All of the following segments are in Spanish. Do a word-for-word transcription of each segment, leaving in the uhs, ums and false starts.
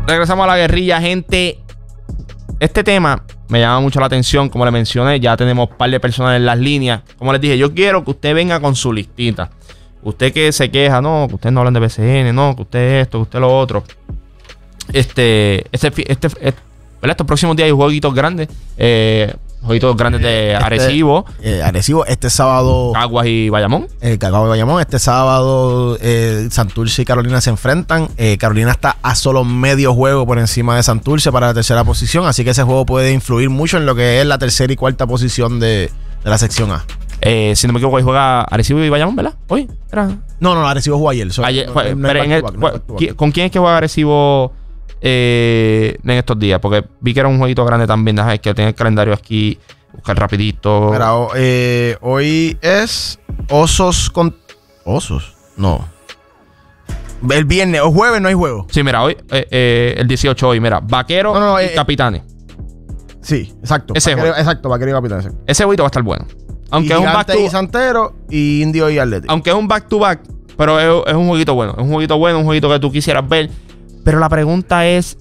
Regresamos a la guerrilla, gente. Este tema me llama mucho la atención. Como le mencioné, ya tenemos un par de personas en las líneas. Como les dije, yo quiero que usted venga con su listita. Usted que se queja, no, que ustedes no hablan de B C N, no, que usted esto, que usted lo otro. Este, este, este, este, este estos próximos días hay jueguitos grandes. Eh, jueguitos grandes de este, Arecibo. Eh, Arecibo, este sábado. Caguas y Bayamón. Eh, Caguas y Bayamón. Este sábado, eh, Santurce y Carolina se enfrentan. Eh, Carolina está a solo medio juego por encima de Santurce para la tercera posición. Así que ese juego puede influir mucho en lo que es la tercera y cuarta posición de, de la sección A. Eh, si no me equivoco, hoy juega Arecibo y Bayamón, ¿verdad? Hoy. ¿Era? No, no, Arecibo jugó ayer. So, ayer no, fue, no pero en el, fue, ¿con quién es que juega Arecibo eh, en estos días? Porque vi que era un jueguito grande también. Déjame que tenga el calendario aquí. Buscar rapidito. Mira, eh, hoy es Osos con... ¿Osos? No. El viernes o jueves no hay juego. Sí, mira, hoy, eh, eh, el dieciocho hoy, mira, Vaquero no, no, no, y eh, Capitanes. Sí, exacto. Ese Vaquero, exacto, Vaquero y Capitanes. Ese jueguito va a estar bueno. Aunque y es un back to y Santero y Indio y Atlético. Aunque es un back to back, pero es, es un jueguito bueno. Es un jueguito bueno, un jueguito que tú quisieras ver. Pero la pregunta es: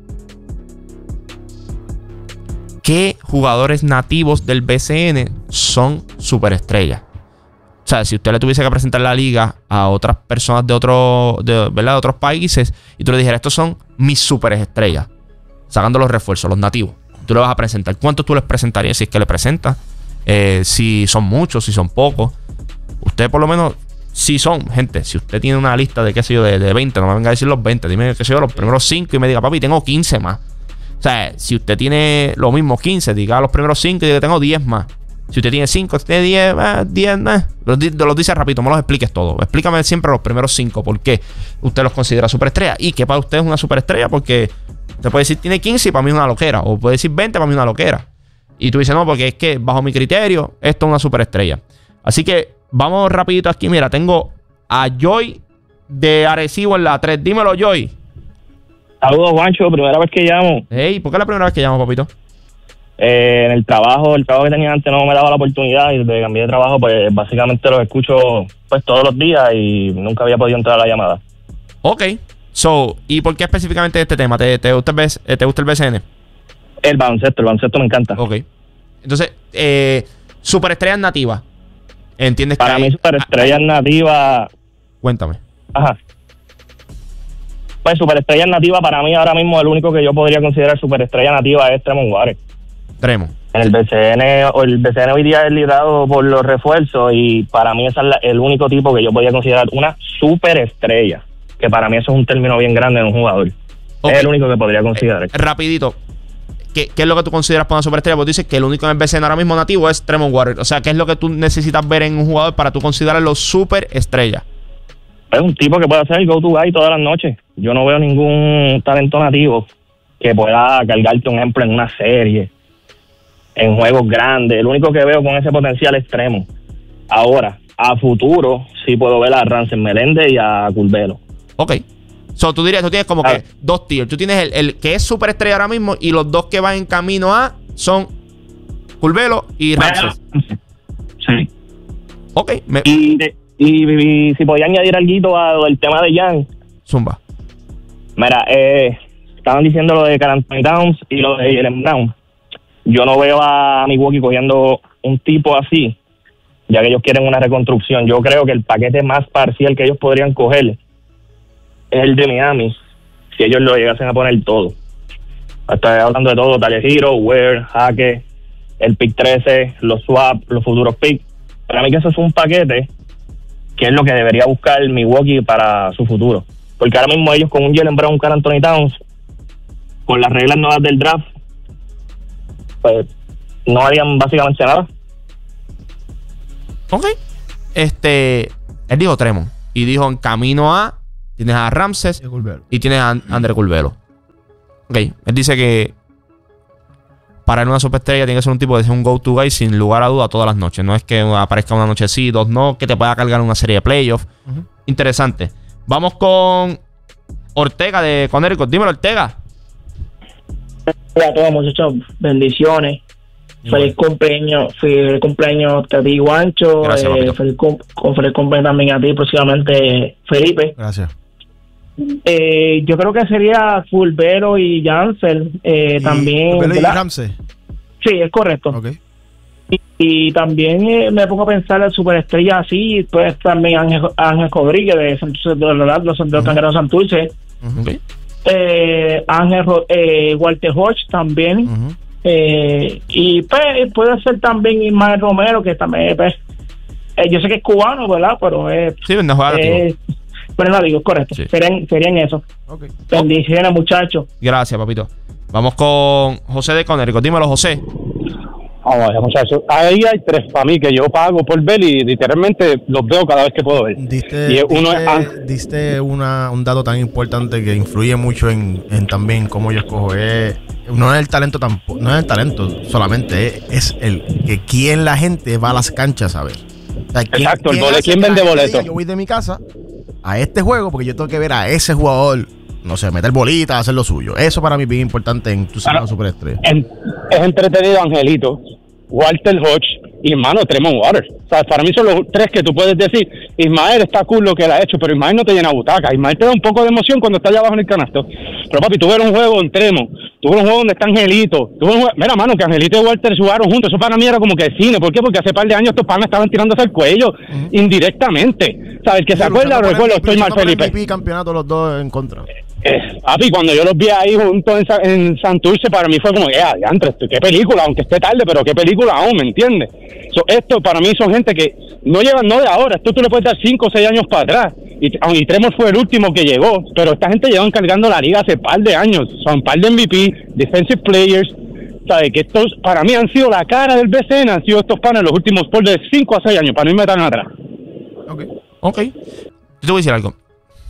¿qué jugadores nativos del B C N son superestrellas? O sea, si usted le tuviese que presentar la liga a otras personas de, otro, de, ¿verdad? de otros países y tú le dijeras, estos son mis superestrellas, sacando los refuerzos, los nativos, tú le vas a presentar. ¿Cuántos tú les presentarías si es que le presentas? Eh, si son muchos, si son pocos. Usted por lo menos, si son, gente, si usted tiene una lista de qué sé yo, de, de veinte, no me venga a decir los veinte, dime qué sé yo, los primeros cinco y me diga, papi, tengo quince más. O sea, si usted tiene lo mismo quince, diga los primeros cinco y diga, tengo diez más. Si usted tiene cinco, usted tiene diez, eh, diez más. Los, los dice rápido, me los expliques todo. Explícame siempre los primeros cinco, por qué usted los considera superestrella. Y que para usted es una superestrella, porque usted puede decir, tiene quince y para mí es una loquera. O puede decir veinte, para mí es una loquera. Y tú dices, no, porque es que bajo mi criterio, esto es una superestrella. Así que vamos rapidito aquí. Mira, tengo a Joy de Arecibo en la tres. Dímelo, Joy. Saludos, Juancho. Primera vez que llamo. Hey, ¿por qué es la primera vez que llamo, papito? Eh, en el trabajo, el trabajo que tenía antes no me daba la oportunidad y desde que cambié de trabajo, pues básicamente los escucho pues todos los días y nunca había podido entrar a la llamada. Ok. So, ¿y por qué específicamente este tema? ¿Te, te, gusta, el, ¿te gusta el B C N? El baloncesto, el baloncesto me encanta. Ok. Entonces, eh, superestrellas nativas. ¿Entiendes? Para que mí, hay... superestrellas ah, nativas... Cuéntame. Ajá. Pues superestrella nativa, para mí ahora mismo el único que yo podría considerar superestrella nativa es Tremont Waters. Tremont. En el B C N, o el B C N hoy día es liderado por los refuerzos y para mí ese es la, el único tipo que yo podría considerar una superestrella. Que para mí eso es un término bien grande en un jugador. Okay. Es el único que podría considerar. Eh, rapidito. ¿Qué, ¿Qué es lo que tú consideras para una superestrella? Porque tú dices que el único en el B C N ahora mismo nativo es Tremont Waters. O sea, ¿qué es lo que tú necesitas ver en un jugador para tú considerarlo superestrella? Es un tipo que puede hacer el go-to guy todas las noches. Yo no veo ningún talento nativo que pueda cargarte, un ejemplo, en una serie, en juegos grandes. El único que veo con ese potencial extremo. Ahora, a futuro, sí puedo ver a Rancen Meléndez y a Curbelo. Ok. So, tú dirías, tú tienes como ah. que dos tiers. Tú tienes el, el que es superestrella ahora mismo y los dos que van en camino a son Curbelo y Ramses. Sí. Ok. Me... Y, de, y, y, y si podía añadir algo al tema de Jan. Zumba. Mira, eh, estaban diciendo lo de Karl Anthony Towns y lo de Jaylen Brown. Yo no veo a Milwaukee cogiendo un tipo así, ya que ellos quieren una reconstrucción. Yo creo que el paquete más parcial que ellos podrían coger es el de Miami, si ellos lo llegasen a poner todo. Estoy hablando de todo, Tyler Hero, Ware, Jaque, el pick trece, los swap, los futuros picks. Para mí que eso es un paquete que es lo que debería buscar Milwaukee para su futuro. Porque ahora mismo ellos con un Jaylen Brown, un Karl Anthony Towns, con las reglas nuevas del draft, pues no harían básicamente nada. Ok. Este, él dijo Tremont y dijo en camino a, tienes a Ramses y tienes a Andre Curbelo. Ok, él dice que para él una superestrella tiene que ser un tipo de ser un go-to guy sin lugar a duda todas las noches. No es que aparezca una noche sí, dos no, que te pueda cargar una serie de playoffs. Uh-huh. Interesante. Vamos con Ortega de Connecticut. Dímelo, Ortega. Hola a todos, muchachos. Bendiciones. Feliz cumpleaños, feliz cumpleaños a ti, Guancho. Gracias, eh, feliz, cum- feliz cumpleaños también a ti, próximamente, Felipe. Gracias. Eh, yo creo que sería Fulbero y Jansen. Eh, Y- también. Fulbero y ¿verdad? Ramsey. Sí, es correcto. Ok. Y, y también eh, me pongo a pensar en superestrellas así, pues también Ángel, Ángel Rodríguez de, Santurce, de los, los, de los Cangrejeros Santurce. Ok. Eh, Ángel Ro- eh, Walter Hodge también. Ujú. Eh, y pues puede ser también Ismael Romero, que también pues, eh, yo sé que es cubano, ¿verdad? Pero es Sí, no juega nativo. eh, pero no digo, correcto. Sí. Serían, serían eso. Ok. Bendiciones, muchachos. Gracias, papito. Vamos con José de Conérico. Dímelo, José. Vamos a ver, muchachos. Ahí hay tres para mí que yo pago por ver y literalmente los veo cada vez que puedo ver. Diste, Y uno diste, es Ángel. diste una, un dato tan importante que influye mucho en, en también cómo yo escojo. Es, no es el talento tampoco, no es el talento solamente, es, es el que quién la gente va a las canchas a ver. O sea, ¿quién- Exacto, el quién boleto, hace ¿quién que la vende gente boleto? diga, yo voy de mi casa a este juego porque yo tengo que ver a ese jugador, no sé, meter bolitas, hacer lo suyo. Eso para mí es bien importante en tu Claro. semana superestrella. En- es entretenido Angelito, Walter Hodge y hermano Tremont Waters. O sea, para mí son los tres que tú puedes decir, Ismael está cool lo que él ha hecho, pero Ismael no te llena butaca. Ismael te da un poco de emoción cuando está allá abajo en el canasto. Pero papi, tú ves un juego en Tremont, tú ves un juego donde está Angelito, tú ves un juego, mira mano, que Angelito y Walter jugaron juntos, eso para mí era como que cine. ¿Por qué? Porque hace par de años estos panas estaban tirándose al cuello indirectamente. ¿Sabes? El que se acuerda, lo recuerdo, estoy mal, Felipe. M V P campeonato los dos en contra. Eh, papi, cuando yo los vi ahí juntos en, Sa- en Santurce, para mí fue como, eh, adiantre, qué película, aunque esté tarde, pero qué película aún, ¿me entiendes? So, esto para mí son gente que no llevan, no de ahora, esto tú le puedes dar cinco o seis años para atrás, y, y Tremor fue el último que llegó, pero esta gente llevan cargando la liga hace par de años, son par de M V P, defensive players, ¿sabes? Que estos para mí han sido la cara del B C N, han sido estos panes los últimos por de cinco a seis años, para no irme tan atrás. Ok. Ok. Yo te voy a decir algo.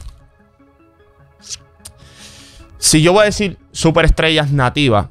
Si yo voy a decir superestrellas nativas,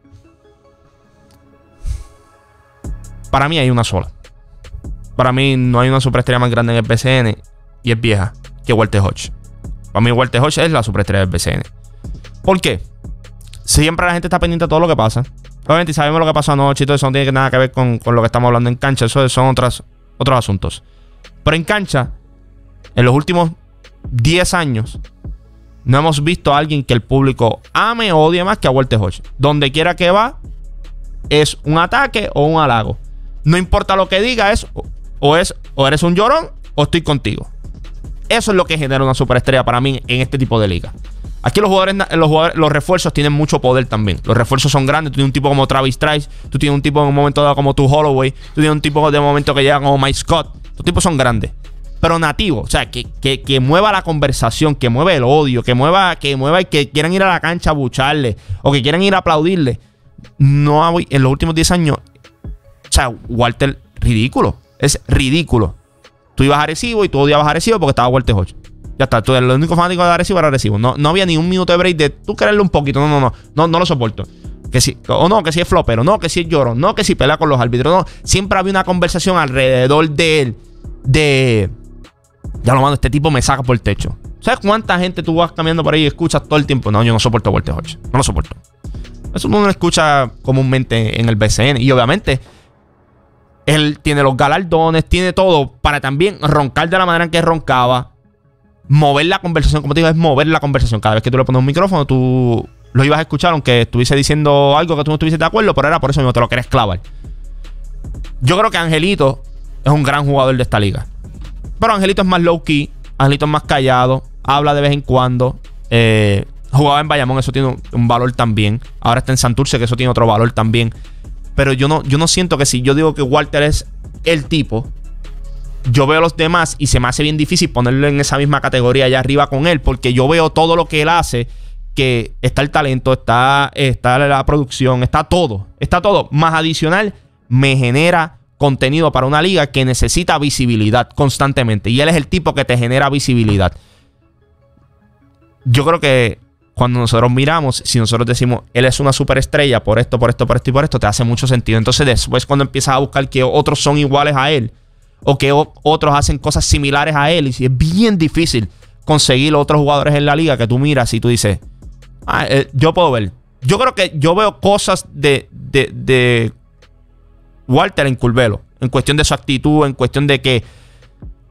para mí hay una sola. Para mí no hay una superestrella más grande en el B C N y es vieja que Walter Hodge. Para mí Walter Hodge es la superestrella del B C N. ¿Por qué? Siempre la gente está pendiente de todo lo que pasa. Obviamente sabemos lo que pasó anoche y todo eso no tiene nada que ver con, con lo que estamos hablando en cancha. Eso son otras, otros asuntos. Pero en cancha, en los últimos diez años, no hemos visto a alguien que el público ame o odie más que a Walter Hodge. Donde quiera que va, es un ataque o un halago. No importa lo que diga, es o, es, o eres un llorón o estoy contigo. Eso es lo que genera una superestrella para mí en este tipo de liga. Aquí los jugadores, los jugadores, los refuerzos tienen mucho poder también. Los refuerzos son grandes. Tú tienes un tipo como Travis Trice, tú tienes un tipo en un momento dado como tu Holloway, tú tienes un tipo de momento que llega como Mike Scott. Estos tipos son grandes, pero nativos, o sea, que, que, que mueva la conversación, que mueva el odio, que mueva, que mueva y que quieran ir a la cancha a bucharle o que quieran ir a aplaudirle. No hay, en los últimos diez años, o sea, Walter, ridículo. Es ridículo. Tú ibas a Arecibo y tú odiabas a Arecibo porque estaba Walter Hodge. Ya está, tú eres el único fanático de Arecibo era Arecibo. No, no había ni un minuto de break de tú quererle un poquito. No, no, no, no, no lo soporto. Que si, o no, que si es flopero, no, que si es llorón, no, que si pelea con los árbitros, no. Siempre había una conversación alrededor de él. De. Ya lo mando, este tipo me saca por el techo. ¿Sabes cuánta gente tú vas caminando por ahí y escuchas todo el tiempo? No, yo no soporto a Walter Hodge. No lo soporto. Eso uno lo escucha comúnmente en el B C N. Y obviamente, él tiene los galardones, tiene todo para también roncar de la manera en que roncaba. Mover la conversación, como te digo, es mover la conversación. Cada vez que tú le pones un micrófono, tú lo ibas a escuchar, aunque estuviese diciendo algo que tú no estuviese de acuerdo, pero era por eso mismo, te lo querés clavar. Yo creo que Angelito es un gran jugador de esta liga. Pero Angelito es más low key, Angelito es más callado, habla de vez en cuando. Eh, jugaba en Bayamón, eso tiene un, un valor también. Ahora está en Santurce, que eso tiene otro valor también. Pero yo no, yo no siento que si yo digo que Walter es el tipo, yo veo a los demás y se me hace bien difícil ponerlo en esa misma categoría allá arriba con él, porque yo veo todo lo que él hace, que está el talento, está, está la producción, está todo, está todo. Más adicional, me genera contenido para una liga que necesita visibilidad constantemente. Y él es el tipo que te genera visibilidad. Yo creo que cuando nosotros miramos, si nosotros decimos, él es una superestrella por esto, por esto, por esto y por esto, te hace mucho sentido. Entonces después cuando empiezas a buscar que otros son iguales a él, o que o- otros hacen cosas similares a él, y si es bien difícil conseguir otros jugadores en la liga que tú miras y tú dices, ah, eh, yo puedo ver. Yo creo que yo veo cosas de, de, de Walter en Curvelo, en cuestión de su actitud, en cuestión de que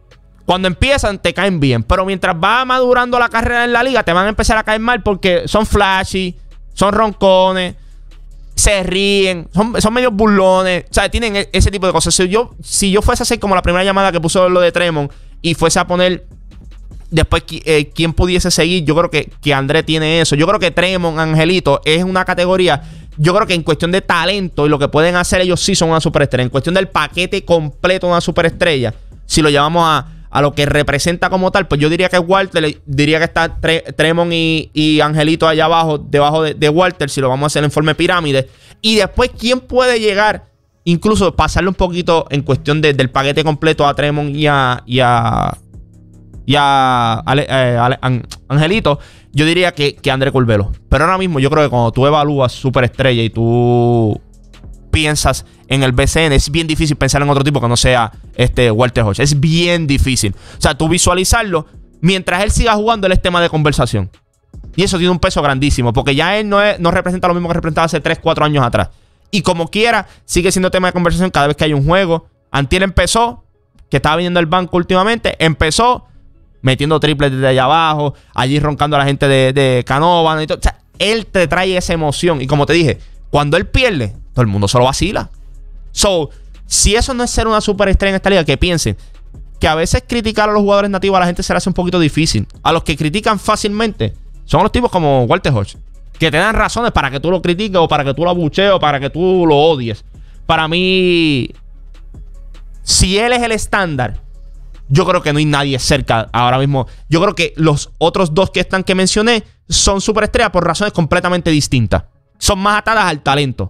Cuando empiezan, te caen bien. Pero mientras va madurando la carrera en la liga, te van a empezar a caer mal porque son flashy, son roncones, se ríen, son, son medio burlones. O sea, tienen ese tipo de cosas. Si yo, si yo fuese a hacer como la primera llamada que puso lo de Tremont y fuese a poner después eh, quién pudiese seguir, yo creo que, que André tiene eso. Yo creo que Tremont, Angelito, es una categoría. Yo creo que en cuestión de talento y lo que pueden hacer, ellos sí son una superestrella. En cuestión del paquete completo de una superestrella, si lo llevamos a, a lo que representa como tal, pues yo diría que Walter, diría que está Tre, Tremont y, y Angelito allá abajo, debajo de, de Walter, si lo vamos a hacer en forma de pirámide. Y después, ¿quién puede llegar? Incluso pasarle un poquito en cuestión de, del paquete completo a Tremont y a, y a, y a Ale, eh, Ale, An, Angelito. Yo diría que, que André Curvelo. Pero ahora mismo yo creo que cuando tú evalúas superestrella y tú piensas en el B C N, es bien difícil pensar en otro tipo que no sea este Walter Hodge. Es bien difícil. O sea, tú visualizarlo, mientras él siga jugando, él es tema de conversación. Y eso tiene un peso grandísimo, porque ya él no, es, no representa lo mismo que representaba hace tres, cuatro años atrás. Y como quiera, sigue siendo tema de conversación cada vez que hay un juego. Antier empezó, que estaba viniendo el banco últimamente, empezó metiendo triples desde allá abajo, allí roncando a la gente de, de Canova y todo. O sea, él te trae esa emoción. Y como te dije, cuando él pierde, todo el mundo solo vacila. So, si eso no es ser una superestrella en esta liga, que piensen que a veces criticar a los jugadores nativos a la gente se le hace un poquito difícil. A los que critican fácilmente son los tipos como Walter Hodge, que te dan razones para que tú lo critiques o para que tú lo abuchees o para que tú lo odies. Para mí, si él es el estándar, yo creo que no hay nadie cerca ahora mismo. Yo creo que los otros dos que están que mencioné son superestrellas por razones completamente distintas. Son más atadas al talento.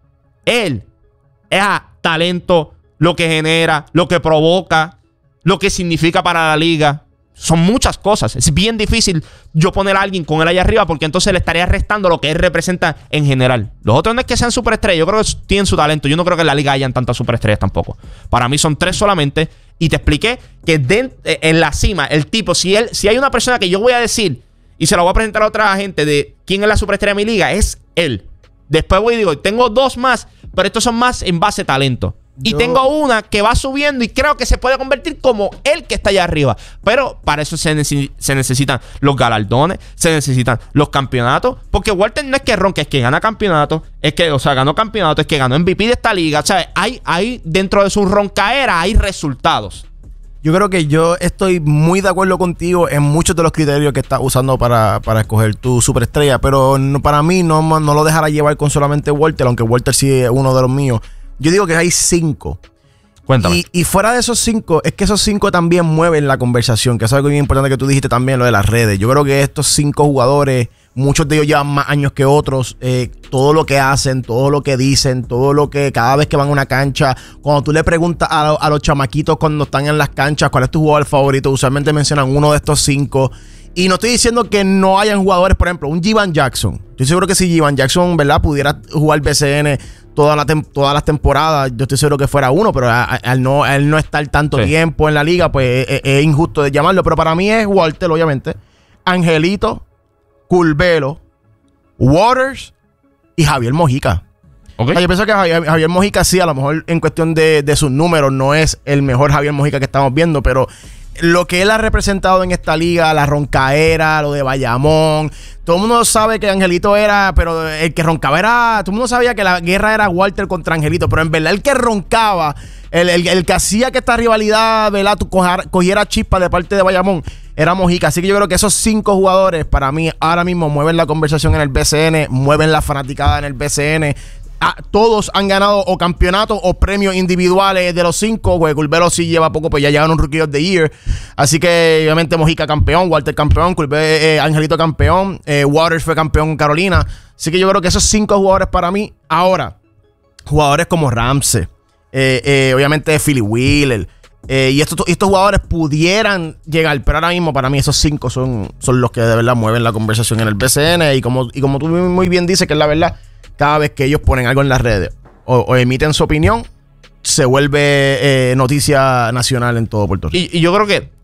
Él es a talento, lo que genera, lo que provoca, lo que significa para la liga. Son muchas cosas. Es bien difícil yo poner a alguien con él allá arriba, porque entonces le estaría restando lo que él representa en general. Los otros no es que sean superestrellas. Yo creo que tienen su talento. Yo no creo que en la liga hayan tantas superestrellas tampoco. Para mí son tres solamente. Y te expliqué que de, en la cima, el tipo, si él, si hay una persona que yo voy a decir y se la voy a presentar a otra gente de quién es la superestrella de mi liga, es él. Después voy y digo, tengo dos más, pero estos son más en base a talento. Y yo tengo una que va subiendo y creo que se puede convertir como el que está allá arriba. Pero para eso se, nece se necesitan los galardones, se necesitan los campeonatos. Porque Walter no es que ronque, es que gana campeonatos. Es que, o sea, ganó campeonatos, es que ganó M V P de esta liga. O sea, hay, hay dentro de su roncaera hay resultados. Yo creo que yo estoy muy de acuerdo contigo en muchos de los criterios que estás usando para, para escoger tu superestrella. Pero no, para mí no, no lo dejará llevar con solamente Walter, aunque Walter sí es uno de los míos. Yo digo que hay cinco. Cuéntame. Y, y fuera de esos cinco, es que esos cinco también mueven la conversación, que es algo bien importante que tú dijiste también, lo de las redes. Yo creo que estos cinco jugadores, muchos de ellos llevan más años que otros. Eh, todo lo que hacen, todo lo que dicen, todo lo que cada vez que van a una cancha, cuando tú le preguntas a, a los chamaquitos cuando están en las canchas cuál es tu jugador favorito, usualmente mencionan uno de estos cinco. Y no estoy diciendo que no hayan jugadores, por ejemplo, un Jivan Jackson. Estoy seguro que si Jivan Jackson, ¿verdad?, pudiera jugar B C N toda la todas las temporadas, yo estoy seguro que fuera uno, pero a, a, al no, a él no estar tanto sí. tiempo en la liga, pues es, es injusto de llamarlo. Pero para mí es Walter, obviamente, Angelito, Curvelo, Waters y Javier Mojica. Okay. O sea, yo pienso que Javier, Javier Mojica sí, a lo mejor en cuestión de, de sus números no es el mejor Javier Mojica que estamos viendo, pero lo que él ha representado en esta liga, la roncaera, lo de Bayamón, todo el mundo sabe que Angelito era, pero el que roncaba era, todo el mundo sabía que la guerra era Walter contra Angelito, pero en verdad el que roncaba, el, el, el que hacía que esta rivalidad, ¿verdad?, tú cojar, cogiera chispa de parte de Bayamón, era Mojica. Así que yo creo que esos cinco jugadores para mí ahora mismo mueven la conversación en el B C N, mueven la fanaticada en el B C N. Ah, todos han ganado o campeonatos o premios individuales de los cinco. Curvelo sí lleva poco, pues ya llegaron un Rookie of the Year. Así que obviamente Mojica campeón, Walter campeón, Curvelo, eh, Angelito campeón, eh, Waters fue campeón en Carolina. Así que yo creo que esos cinco jugadores para mí. Ahora, jugadores como Ramsey, eh, eh, obviamente Philly Wheeler, eh, y estos, estos jugadores pudieran llegar, pero ahora mismo para mí esos cinco son, son los que de verdad mueven la conversación en el B C N. Y como, y como tú muy bien dices, que es la verdad, cada vez que ellos ponen algo en las redes o, o emiten su opinión, se vuelve eh, noticia nacional en todo Puerto Rico. Y, y yo creo que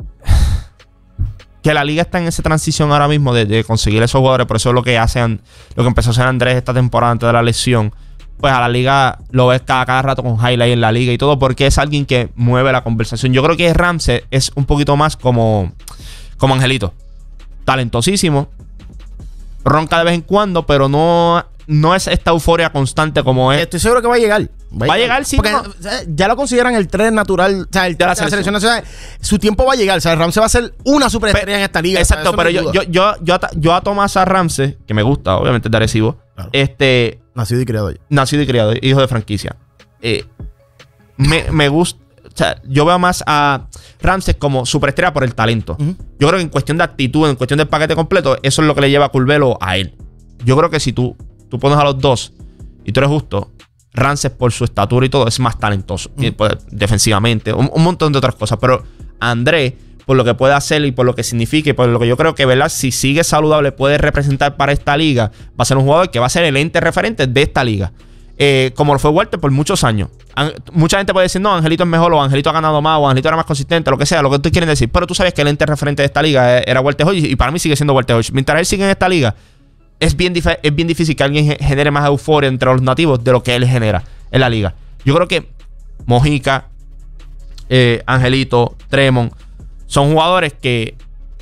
que la liga está en esa transición ahora mismo de, de conseguir esos jugadores. Por eso es lo que hacen, lo que empezó a hacer Andrés esta temporada antes de la lesión. pues a la liga lo ves cada, cada rato con highlight en la liga y todo, porque es alguien que mueve la conversación. Yo creo que Ramsey es un poquito más como, como Angelito. Talentosísimo. Ronca de vez en cuando, pero no, no es esta euforia constante como es. Estoy seguro que va a llegar. Va a, va a llegar, sí. Porque no. o sea, ya lo consideran el tren natural, o sea, el de la, de la selección. selección nacional. Su tiempo va a llegar. O sea, Ramsey va a ser una superestrella en esta liga. Exacto, o sea, pero no yo, yo, yo, yo, a, yo a Tomás Ramsey, que me gusta, obviamente es de Arecibo, claro. este, nacido y criado allí. Nacido y criado, hijo de franquicia. Eh, me, me gusta. O sea, yo veo más a Ramsey como superestrella por el talento. Uh-huh. Yo creo que en cuestión de actitud, en cuestión del paquete completo, eso es lo que le lleva a Curbelo a él. Yo creo que si tú, tú pones a los dos y tú eres justo, Ramsey por su estatura y todo es más talentoso. Uh-huh. Y, pues, defensivamente, un, un montón de otras cosas. Pero Andrés, por lo que puede hacer y por lo que significa y por lo que yo creo que, ¿verdad? Si sigue saludable, puede representar para esta liga, va a ser un jugador que va a ser el ente referente de esta liga. Eh, como lo fue Walter por muchos años. An- mucha gente puede decir, no, Angelito es mejor, o Angelito ha ganado más, o Angelito era más consistente, lo que sea, lo que tú quieres decir. Pero tú sabes que el ente referente de esta liga era Walter Hodge, y para mí sigue siendo Walter Hodge. Mientras él sigue en esta liga, es bien, dif- es bien difícil que alguien genere más euforia entre los nativos de lo que él genera en la liga. Yo creo que Mojica, eh, Angelito, Tremont, son jugadores que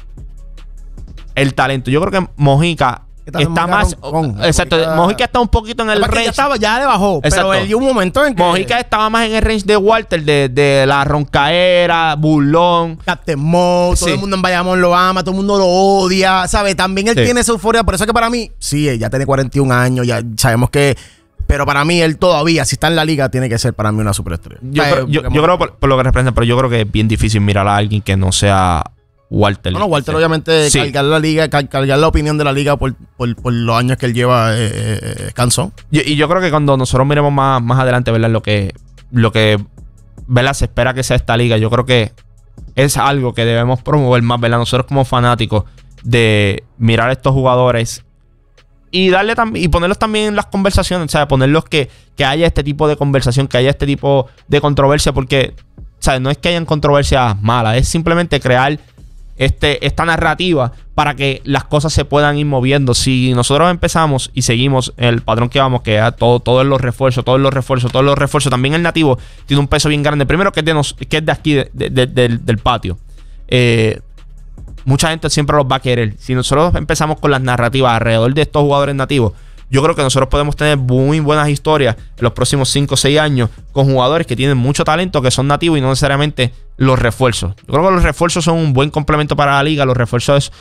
el talento, yo creo que Mojica está más. Con, exacto. Mojica, Mojica está un poquito en el range. Ya, estaba, ya le bajó. Exacto. Pero él dio un momento en que. Mojica estaba más en el range de Walter, de, de la roncaera, burlón. Captain Mo, todo sí. El mundo en Bayamón lo ama, todo el mundo lo odia. ¿Sabes? También él sí. tiene esa euforia. Por eso es que para mí, sí, ya tiene cuarenta y un años, ya sabemos que. Pero para mí, él todavía, si está en la liga, tiene que ser para mí una superestrella. Yo, creo, yo, yo creo por, por lo que representa, pero yo creo que es bien difícil mirar a alguien que no sea Walter. No, no, Walter sí. obviamente sí. cargar la liga, car cargar la opinión de la liga por, por, por los años que él lleva eh, eh, cansón. Y, y yo creo que cuando nosotros miremos más, más adelante, ¿verdad? Lo que, lo que ¿verdad? Se espera que sea esta liga, yo creo que es algo que debemos promover más, ¿verdad? Nosotros como fanáticos de mirar a estos jugadores y darle también y ponerlos también en las conversaciones, o sea, ponerlos que, que haya este tipo de conversación, que haya este tipo de controversia, porque, ¿sabes? No es que hayan controversias malas, es simplemente crear Este, esta narrativa para que las cosas se puedan ir moviendo. Si nosotros empezamos y seguimos el patrón que vamos, que es todo, todos los refuerzos, todos los refuerzos, todos los refuerzos, también el nativo tiene un peso bien grande. Primero que es de, nos, que es de aquí, de, de, de, del, del patio. Eh, mucha gente siempre los va a querer. Si nosotros empezamos con las narrativas alrededor de estos jugadores nativos, yo creo que nosotros podemos tener muy buenas historias en los próximos cinco o seis años con jugadores que tienen mucho talento, que son nativos y no necesariamente los refuerzos. Yo creo que los refuerzos son un buen complemento para la liga. Los refuerzos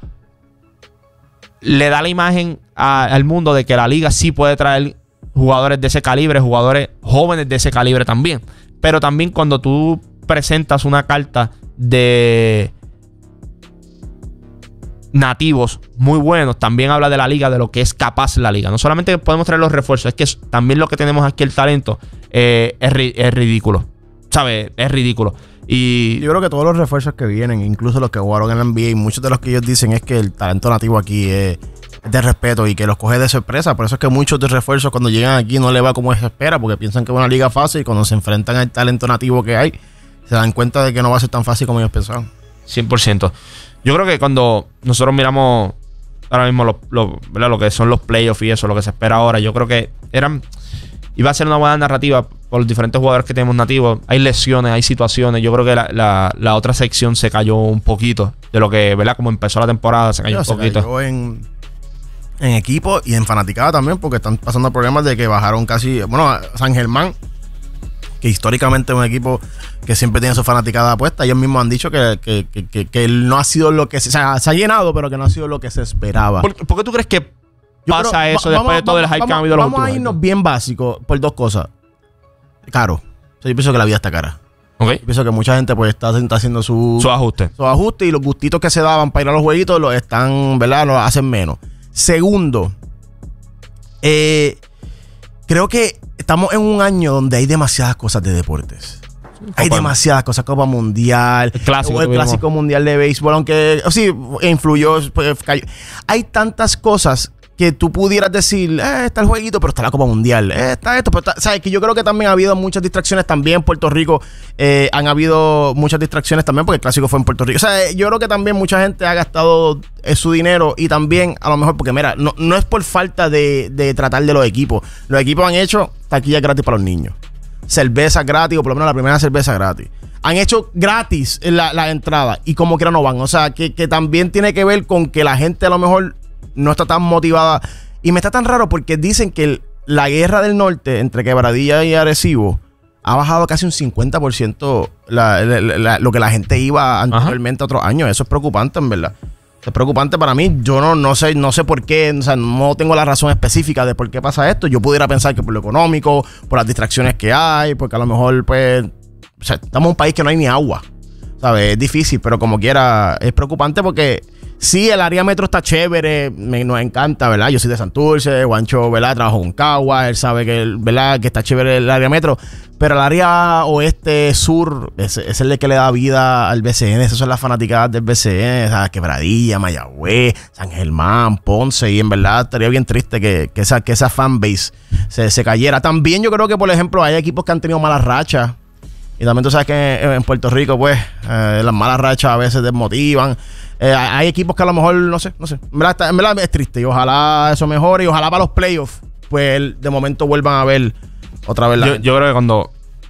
le da la imagen a, al mundo de que la liga sí puede traer jugadores de ese calibre, jugadores jóvenes de ese calibre también. Pero también cuando tú presentas una carta de nativos muy buenos, también habla de la liga, de lo que es capaz la liga. No solamente podemos traer los refuerzos, es que es, también lo que tenemos aquí, el talento, eh, es, ri es ridículo. ¿Sabes? Es ridículo. Y yo creo que todos los refuerzos que vienen, incluso los que jugaron en la N B A, muchos de los que ellos dicen es que el talento nativo aquí es de respeto y que los coge de sorpresa. Por eso es que muchos de refuerzos cuando llegan aquí no le va como se espera, porque piensan que es una liga fácil, y cuando se enfrentan al talento nativo que hay, se dan cuenta de que no va a ser tan fácil como ellos pensaban. cien por ciento. Yo creo que cuando nosotros miramos ahora mismo lo, lo, lo que son los playoffs y eso, lo que se espera ahora, yo creo que eran iba a ser una buena narrativa por los diferentes jugadores que tenemos nativos. Hay lesiones, hay situaciones. Yo creo que la, la, la otra sección se cayó un poquito de lo que, ¿verdad? Como empezó la temporada, se cayó sí, un poquito. Se cayó en, en equipo y en fanaticada también, porque están pasando problemas de que bajaron casi... Bueno, San Germán, que históricamente es un equipo que siempre tiene su fanaticada puesta. Ellos mismos han dicho que, que, que, que, que no ha sido lo que... Se, o sea, se ha llenado, pero que no ha sido lo que se esperaba. ¿Por, ¿por qué tú crees que Yo pasa creo, eso va, después vamos, de todo vamos, el hype vamos, que ha habido los últimos últimos Vamos a irnos años? bien básico por dos cosas. Caro. O sea, yo pienso que la vida está cara. Okay. Yo pienso que mucha gente pues está, está haciendo su... Su ajuste. Su ajuste, y los gustitos que se daban para ir a los jueguitos los están, ¿verdad? Los hacen menos. Segundo, eh, creo que estamos en un año donde hay demasiadas cosas de deportes. Copa. Hay demasiadas cosas, Copa Mundial, el clásico, el clásico mundial de béisbol, aunque sí, influyó, pues, cayó. Hay tantas cosas que tú pudieras decir, eh, está el jueguito, pero está la Copa Mundial, eh, está esto, pero está... ¿Sabes? Que yo creo que también ha habido muchas distracciones también en Puerto Rico, eh, han habido muchas distracciones también porque el Clásico fue en Puerto Rico. O sea, yo creo que también mucha gente ha gastado eh, su dinero y también, a lo mejor, porque mira, no, no es por falta de, de tratar de los equipos. Los equipos han hecho taquillas gratis para los niños, cervezas gratis, o por lo menos la primera cerveza gratis. Han hecho gratis la, la entrada y como quiera no van. O sea, que, que también tiene que ver con que la gente a lo mejor no está tan motivada. Y me está tan raro porque dicen que el, la guerra del norte entre Quebradilla y Arecibo ha bajado casi un cincuenta por ciento la, la, la, lo que la gente iba anteriormente a otros años. Eso es preocupante, en verdad. Es preocupante para mí. Yo no, no sé, no sé por qué, o sea, no tengo la razón específica de por qué pasa esto. Yo pudiera pensar que por lo económico, por las distracciones que hay, porque a lo mejor, pues, o sea, estamos en un país que no hay ni agua, ¿sabes? Es difícil, pero como quiera, es preocupante porque sí, el área metro está chévere, me, nos encanta, ¿verdad? Yo soy de Santurce, Juancho, ¿verdad? Trabajo con Cagua, él sabe que, ¿verdad? Que está chévere el área metro, pero el área oeste, sur, ese, ese es el que le da vida al B C N, esas son las fanaticadas del B C N, o sea, Quebradilla, Mayagüez, San Germán, Ponce, y en verdad estaría bien triste que, que, esa, que esa fanbase se, se cayera. También yo creo que, por ejemplo, hay equipos que han tenido malas rachas, y también tú sabes que en, en Puerto Rico, pues, eh, las malas rachas a veces desmotivan. Eh, hay equipos que a lo mejor, no sé, no sé. En verdad, está, en verdad es triste y ojalá eso mejore y ojalá para los playoffs, pues de momento vuelvan a ver otra vez la... Yo, yo creo que cuando...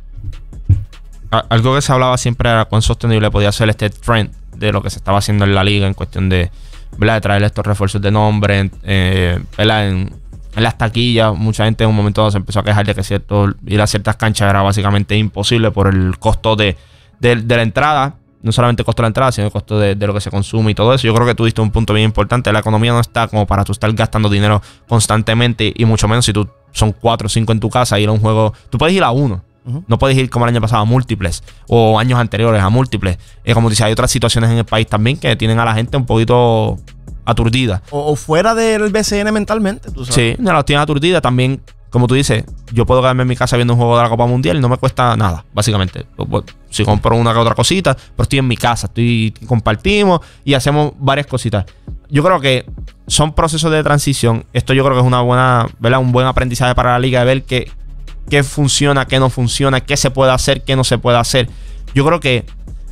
A, algo que se hablaba siempre era cuán sostenible podía ser este trend de lo que se estaba haciendo en la liga en cuestión de, ¿verdad? De traer estos refuerzos de nombre, eh, ¿verdad? En, en las taquillas, mucha gente en un momento dado se empezó a quejar de que cierto, ir a ciertas canchas era básicamente imposible por el costo de, de, de la entrada. No solamente el costo de la entrada, sino el costo de, de lo que se consume y todo eso. Yo creo que tú diste un punto bien importante. La economía no está como para tú estar gastando dinero constantemente, y mucho menos si tú son cuatro o cinco en tu casa, ir a un juego. Tú puedes ir a uno. Uh-huh. No puedes ir como el año pasado a múltiples, o años anteriores a múltiples. Eh, como dice, hay otras situaciones en el país también que tienen a la gente un poquito aturdida. O, o fuera del B C N mentalmente, tú sabes. Sí, no la tienen aturdida también. Como tú dices, yo puedo quedarme en mi casa viendo un juego de la Copa Mundial y no me cuesta nada, básicamente. Si compro una que otra cosita, pero estoy en mi casa, estoy compartimos y hacemos varias cositas. Yo creo que son procesos de transición. Esto yo creo que es una buena, ¿verdad? Un buen aprendizaje para la liga de ver qué, qué funciona, qué no funciona, qué se puede hacer, qué no se puede hacer. Yo creo que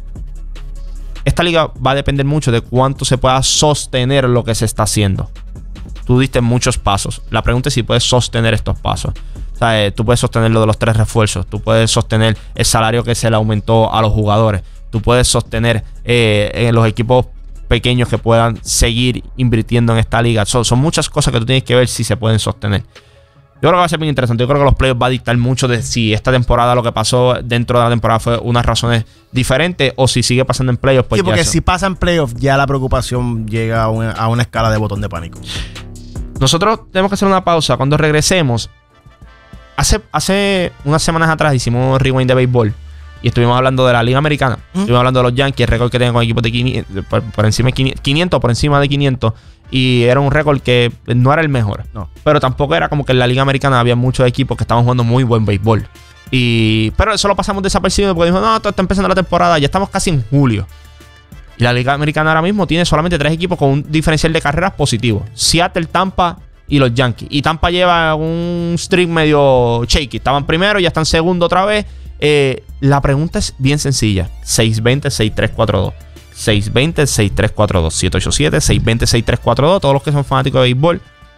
esta liga va a depender mucho de cuánto se pueda sostener lo que se está haciendo. Tú diste muchos pasos. La pregunta es si puedes sostener estos pasos. O sea, eh, tú puedes sostener lo de los tres refuerzos. Tú puedes sostener el salario que se le aumentó a los jugadores. Tú puedes sostener eh, en los equipos pequeños que puedan seguir invirtiendo en esta liga. Son, son muchas cosas que tú tienes que ver si se pueden sostener. Yo creo que va a ser bien interesante. Yo creo que los playoffs va a dictar mucho de si esta temporada, lo que pasó dentro de la temporada, fue unas razones diferentes, o si sigue pasando en playoffs. Pues sí, porque si pasa en playoffs, ya la preocupación llega a una, a una escala de botón de pánico. Nosotros tenemos que hacer una pausa. Cuando regresemos, hace, hace unas semanas atrás hicimos un rewind de béisbol y estuvimos hablando de la Liga Americana. ¿Mm? Estuvimos hablando de los Yankees, el récord que tienen con equipos de quinientos, por, por encima de quinientos, por encima de quinientos. Y era un récord que no era el mejor. No. Pero tampoco era como que en la Liga Americana había muchos equipos que estaban jugando muy buen béisbol. Y, pero eso lo pasamos desapercibido porque dijimos, no, esto está empezando la temporada, ya estamos casi en julio. Y la Liga Americana ahora mismo tiene solamente tres equipos con un diferencial de carreras positivo: Seattle, Tampa y los Yankees. Y Tampa lleva un streak medio shaky. Estaban primero, ya están segundo otra vez. Eh, la pregunta es bien sencilla: seis veinte, seis tres cuatro dos. seis veinte, seis tres cuatro dos. siete ocho siete, seis veinte, seis tres cuatro dos. Todos los que son fanáticos de béisbol.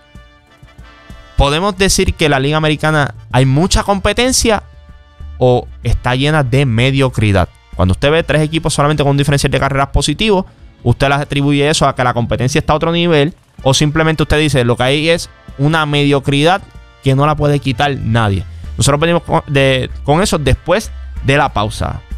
¿Podemos decir que la Liga Americana hay mucha competencia o está llena de mediocridad? Cuando usted ve tres equipos solamente con un diferencial de carreras positivo, ¿usted les atribuye eso a que la competencia está a otro nivel? ¿O simplemente usted dice lo que hay es una mediocridad que no la puede quitar nadie? Nosotros venimos con, de, con eso después de la pausa.